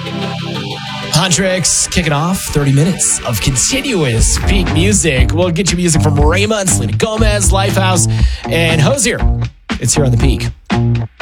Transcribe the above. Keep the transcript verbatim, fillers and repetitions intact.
Huntrix kicking off thirty minutes of continuous peak music. We'll get you music from Rayma and Selena Gomez, Lifehouse, and Hozier. It's here on The Peak.